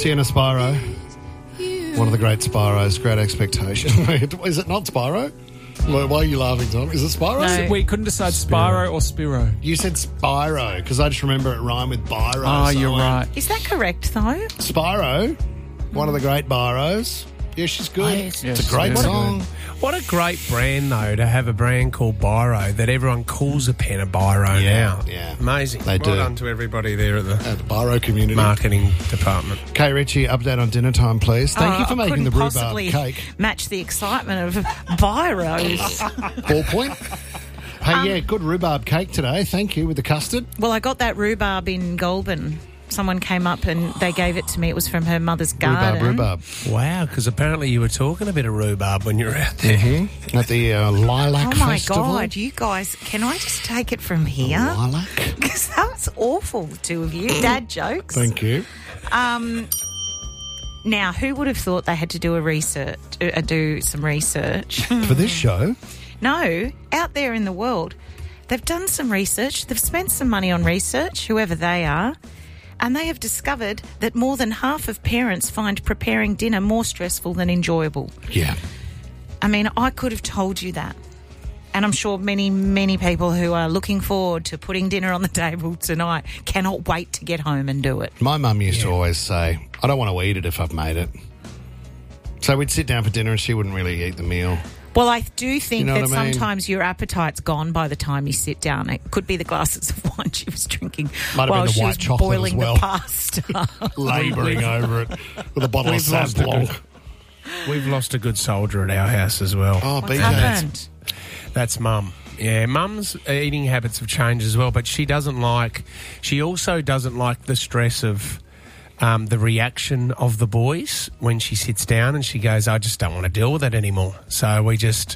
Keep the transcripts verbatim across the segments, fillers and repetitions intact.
Sienna Spyro. One of the great Spyros, Great Expectation. Is it not Spyro? Why are you laughing, Tom? Is it Spyro? No. We couldn't decide Spyro or Spiro. You said Spyro, because I just remember it rhymed with Byro. Oh, so you're I- right. Is that correct, though? Spyro, one of the great Byros. Yeah, she's good. Oh, yes. It's Yes, a great very song. good. What a great brand, though, to have a brand called Biro that everyone calls a pen a Biro Yeah, now. yeah. Amazing. They well do. done to everybody there at the At the Byro community. marketing department. Kay Ritchie, update on dinner time, please. Thank Oh, you for I making the couldn't rhubarb possibly cake. match the excitement of Byros. Ball point. Hey, yeah, good rhubarb cake today. Thank you with the custard. Well, I got that rhubarb in Goulburn. Someone came up and they gave it to me. It was from her mother's garden. Rhubarb, rhubarb. Wow, because apparently you were talking a bit of rhubarb when you were out there. Mm-hmm. At the uh, Lilac Oh, my Festival. God. You guys, can I just take it from here? Lilac. Because that was awful, the two of you. Dad jokes. Thank you. Um, now, who would have thought they had to do a research, uh, do some research? For this show, No, out there in the world, they've done some research. They've spent some money on research, whoever they are, and they have discovered that more than half of parents find preparing dinner more stressful than enjoyable. yeah. I mean, I could have told you that. And I'm sure many, many people who are looking forward to putting dinner on the table tonight cannot wait to get home and do it. My mum used to always say, I don't want to eat it if I've made it. So we'd sit down for dinner and she wouldn't really eat the meal. Well, I do think You know that what I mean? sometimes your appetite's gone by the time you sit down. It could be the glasses of wine she was drinking Might have while been the she white was chocolate as boiling well. the pasta. Labouring over it with a bottle of We've lost Sauv a Blanc. good- We've lost a good soldier at our house as well. Oh, What's B J. happened? That's Mum. Yeah, Mum's eating habits have changed as well, but she doesn't like... She also doesn't like the stress of um, the reaction of the boys when she sits down and she goes, I just don't want to deal with it anymore. So we just...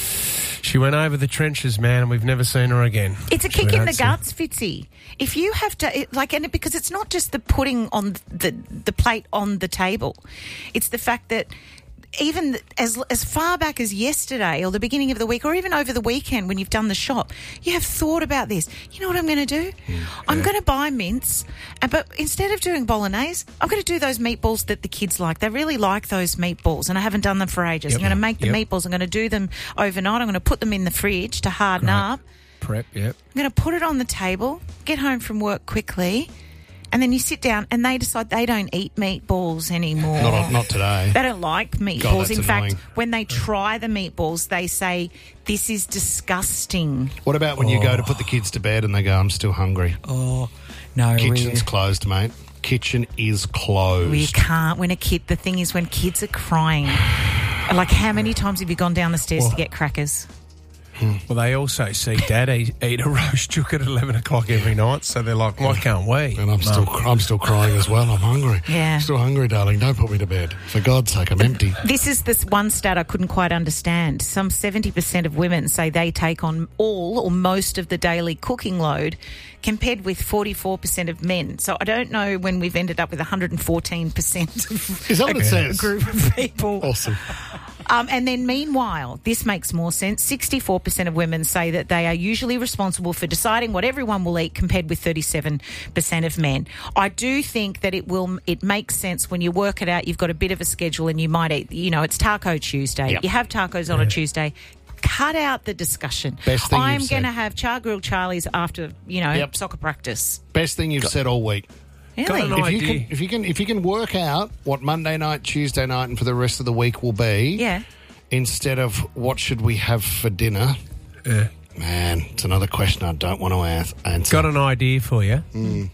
She went over the trenches, man, and we've never seen her again. It's a So kick we in the don't see- guts, Fitzy. If you have to, it, like, and it, because it's not just the putting on the the plate on the table, it's the fact that even as as far back as yesterday or the beginning of the week or even over the weekend when you've done the shop, you have thought about this. You know what I'm going to do? I'm going to buy mince, and, but instead of doing bolognese, I'm going to do those meatballs that the kids like. They really like those meatballs, and I haven't done them for ages. Yep. I'm going to make the Yep. meatballs. I'm going to do them overnight. I'm going to put them in the fridge to harden Great. up. Prep, yep. I'm going to put it on the table, get home from work quickly, and then you sit down and they decide they don't eat meatballs anymore. Not, not today. They don't like meatballs. God, that's In annoying. fact, when they try the meatballs, they say, this is disgusting. What about when you go to put the kids to bed and they go, I'm still hungry? Oh, no. Kitchen's we- closed, mate. Kitchen is closed. We can't. When a kid, the thing is when kids are crying, like how many times have you gone down the stairs to get crackers? Well, they also see Dad eat, eat a roast chook at eleven o'clock every night, so they're like, why can't we? And I'm still, I'm still crying as well. I'm hungry. Yeah. Still hungry, darling. Don't put me to bed. For God's sake, I'm empty. This is this one stat I couldn't quite understand. Some seventy percent of women say they take on all or most of the daily cooking load, compared with forty-four percent of men. So I don't know when we've ended up with one hundred fourteen percent of Is that what it a says? group of people. Awesome. Um, and then meanwhile, this makes more sense. sixty-four percent of women say that they are usually responsible for deciding what everyone will eat, compared with thirty-seven percent of men. I do think that it will. It makes sense when you work it out. You've got a bit of a schedule and you might eat, you know, it's Taco Tuesday. Yep. You have tacos on a Tuesday. Cut out the discussion. Best thing I'm you've going to said. have char grilled Charlies after, you know, Yep. soccer practice. Best thing you've said all week. Really? Got an If you idea. can, if you can, if you can work out what Monday night, Tuesday night, and for the rest of the week will be, Yeah. instead of what should we have for dinner, Yeah. man, it's another question I don't want to ask. Answer. Got an idea for you.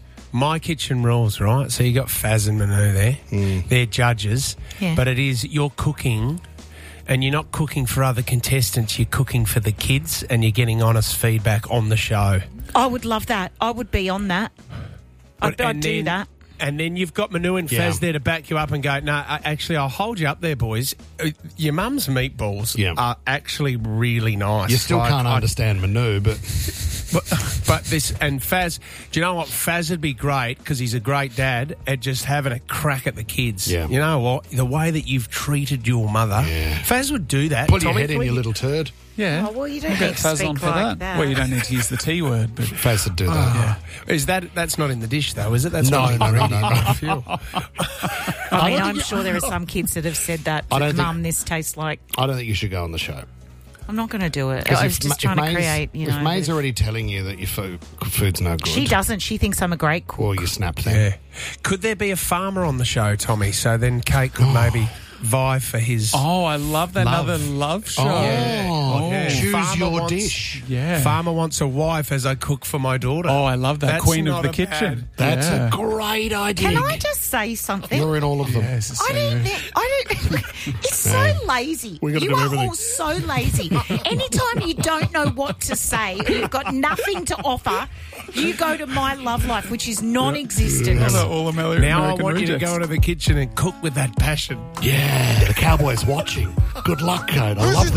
My Kitchen Rules, right? So you got Faz and Manu there. They're judges. Yeah. But it is, you're cooking, and you're not cooking for other contestants, you're cooking for the kids, and you're getting honest feedback on the show. I would love that. I would be on that. I'd, But- I'd and do then- that. And then you've got Manu and Faz Yeah. there to back you up and go, no, I- actually, I'll hold you up there, boys. Uh, Your mum's meatballs Yeah. are actually really nice. You still Like, can't I- understand Manu, but But, but this, and Faz, do you know what? Faz would be great because he's a great dad at just having a crack at the kids. Yeah. You know what? The way that you've treated your mother, Yeah. Faz would do that. put your Tommy, head in, please. you little turd. Yeah. Oh, well, you don't We'll need get to Faz speak on for like that. that. Well, you don't need to use the T word, but Faz would do that. Is that, that's not in the dish though, is it? That's No, not no, no, no, no. fuel. I mean, don't I'm think- sure there are some kids that have said that I to don't think- Mum, this tastes like. I don't think you should go on the show. I'm not going to do it. 'Cause I was if just Ma- trying if to May's- create, you know. If May's already telling you that your food, food's no good. She doesn't. She thinks I'm a great cook. Or you snap them. Yeah. Could there be a farmer on the show, Tommy? So then Kate could maybe vie for his. Oh, I love that. Love. Another love show. Oh, Yeah. choose Farmer your wants- dish. Yeah. Farmer wants a wife as I cook for my daughter. Oh, I love that. That's Queen of not the a kitchen. That's Yeah. a great idea. Can I just say something? You're in all of them. Yes, it's I so don't good. think. I don't. It's so lazy. We gotta you do are everything. all so lazy. Anytime you don't know what to say, or you've got nothing to offer, you go to My Love Life, which is non-existent. Another all American now I want you to rejects. go into the kitchen and cook with that passion. Yeah, the Cowboys watching. Good luck, Kate. I love that.